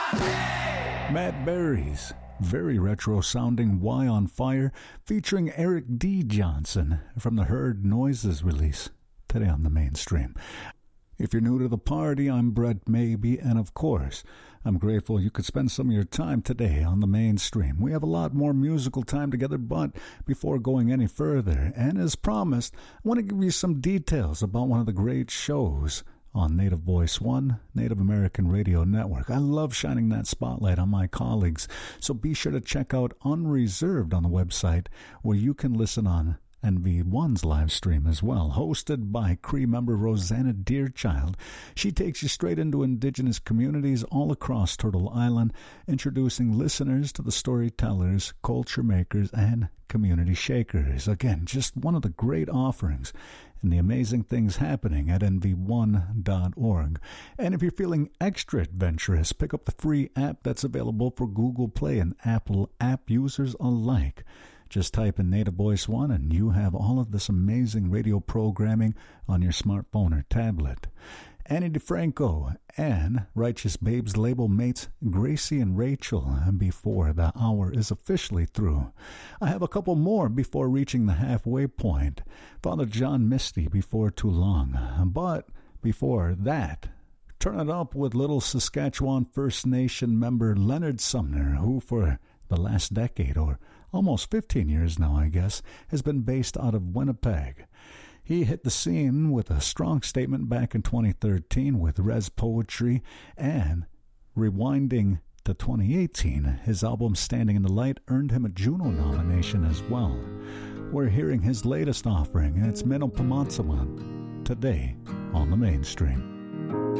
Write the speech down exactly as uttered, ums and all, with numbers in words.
Matt Berry's very retro-sounding Y on Fire featuring Eric D. Johnson from the Heard Noises release today on the Mainstream. If you're new to the party, I'm Brett Maybe, and of course, I'm grateful you could spend some of your time today on the Mainstream. We have a lot more musical time together, but before going any further, and as promised, I want to give you some details about one of the great shows on Native Voice One, Native American Radio Network. I love shining that spotlight on my colleagues, so be sure to check out Unreserved on the website, where you can listen on N V one's live stream as well, hosted by Cree member Rosanna Deerchild. She takes you straight into indigenous communities all across Turtle Island, introducing listeners to the storytellers, culture makers, and community shakers. Again, just one of the great offerings and the amazing things happening at N V one dot org. And if you're feeling extra adventurous, pick up the free app that's available for Google Play and Apple app users alike. Just type in Native Voice One and you have all of this amazing radio programming on your smartphone or tablet. Annie DeFranco and Righteous Babes label mates Gracie and Rachel before the hour is officially through. I have a couple more before reaching the halfway point. Father John Misty before too long. But before that, turn it up with little Saskatchewan First Nation member Leonard Sumner, who for the last decade, or almost fifteen years now, I guess, has been based out of Winnipeg. He hit the scene with a strong statement back in twenty thirteen with Res Poetry, and rewinding to twenty eighteen, his album Standing in the Light earned him a Juno nomination as well. We're hearing his latest offering, and it's Meno Pamatsawan, today on the Mainstream.